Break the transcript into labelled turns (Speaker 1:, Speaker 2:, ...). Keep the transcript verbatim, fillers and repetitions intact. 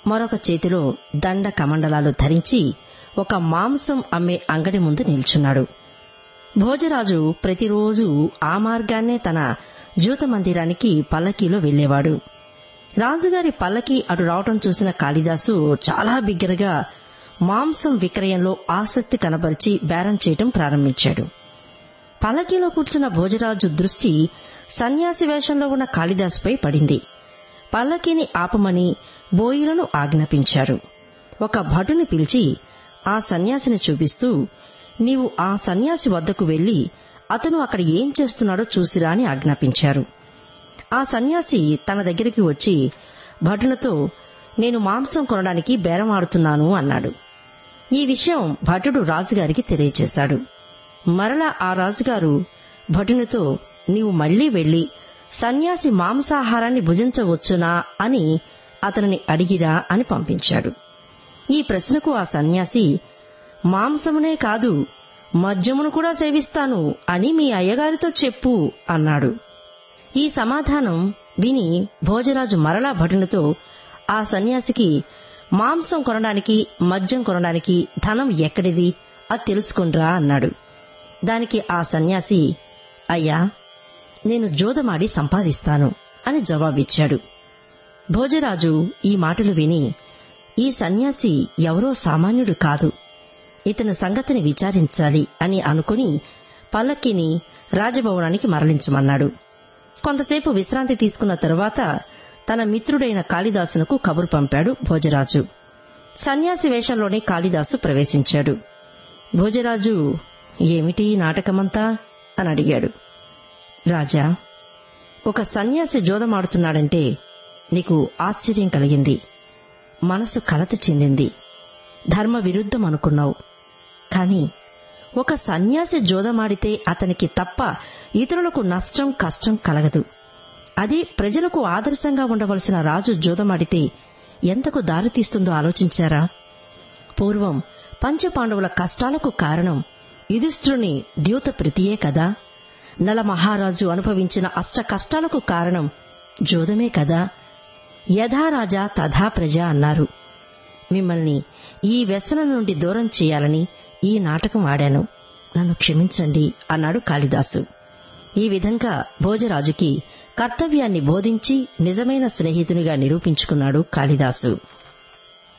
Speaker 1: మరొక చేతిలో దండ కమండలాలు ధరించి ఒక మాంసం అమ్మే అంగడి ముందు నిల్చున్నాడు. భోజరాజు ప్రతిరోజు ఆ మార్గాన్నే తన జూత మందిరానికి పల్లకీలో వెళ్లేవాడు. రాజుగారి పల్లకీ అటు రావటం చూసిన కాళిదాసు చాలా బిగ్గరగా మాంసం విక్రయంలో ఆసక్తి కనబరిచి బేరం చేయటం ప్రారంభించాడు. పల్లకీలో కూర్చున్న భోజరాజు దృష్టి సన్యాసి వేషంలో ఉన్న కాళిదాసుపై పడింది. పల్లకీని ఆపమని బోయిలను ఆజ్ఞాపించారు. ఒక భటుని పిలిచి ఆ సన్యాసిని చూపిస్తూ, నీవు ఆ సన్యాసి వద్దకు వెళ్లి అతను అక్కడ ఏం చేస్తున్నాడో చూసిరా అని ఆజ్ఞాపించారు. ఆ సన్యాసి తన దగ్గరికి వచ్చి భటునితో, నేను మాంసం కొనడానికి బేరమాడుతున్నాను అన్నాడు. ఈ విషయం భటుడు రాజుగారికి తెలియచేశాడు. మరలా ఆ రాజుగారు భటునితో, నీవు మళ్లీ వెళ్లి సన్యాసి మాంసాహారాన్ని భుజించవచ్చునా అని అతనిని అడిగిరా అని పంపించాడు. ఈ ప్రశ్నకు ఆ సన్యాసి, మాంసమునే కాదు మద్యమును కూడా సేవిస్తాను అని మీ అయ్యగారితో చెప్పు అన్నాడు. ఈ సమాధానం విని భోజరాజు మరలా భటునితో, ఆ సన్యాసికి మాంసం కొనడానికి మద్యం కొనడానికి ధనం ఎక్కడిది అది తెలుసుకుండ్రా అన్నాడు. దానికి ఆ సన్యాసి, అయ్యా, నేను జోదమాడి సంపాదిస్తాను అని జవాబిచ్చాడు. భోజరాజు ఈ మాటలు విని, ఈ సన్యాసి ఎవరో సామాన్యుడు కాదు, ఇతని సంగతిని విచారించాలి అని అనుకుని పల్లకీని రాజభవనానికి మరలించమన్నాడు. కొంతసేపు విశ్రాంతి తీసుకున్న తరువాత తన మిత్రుడైన కాళిదాసునకు కబురు పంపాడు భోజరాజు. సన్యాసి వేషంలోనే కాళిదాసు ప్రవేశించాడు. భోజరాజు, ఏమిటి నాటకమంతా అని అడిగాడు. రాజా, ఒక సన్యాసి జోదమాడుతున్నాడంటే నీకు ఆశ్చర్యం కలిగింది, మనసు కలత చెందింది, ధర్మ విరుద్ధం అనుకున్నావు. కాని ఒక సన్యాసి జోదమాడితే అతనికి తప్ప ఇతరులకు నష్టం కష్టం కలగదు. అది ప్రజలకు ఆదర్శంగా ఉండవలసిన రాజు జోదమాడితే ఎంతకు దారితీస్తుందో ఆలోచించారా? పూర్వం పంచపాండవుల కష్టాలకు కారణం యుధిష్ఠిరుని ద్యూత ప్రీతియే కదా. నల మహారాజు అనుభవించిన అష్ట కష్టాలకు కారణం జోదమే కదా. యథా రాజా తథా ప్రజ అన్నారు. మిమ్మల్ని ఈ వ్యసనం నుండి దూరం చేయాలని ఈ నాటకం ఆడాను, నన్ను క్షమించండి అన్నాడు కాళిదాసు. ఈ విధంగా భోజరాజుకి కర్తవ్యాన్ని బోధించి నిజమైన స్నేహితునిగా నిరూపించుకున్నాడు కాళిదాసు.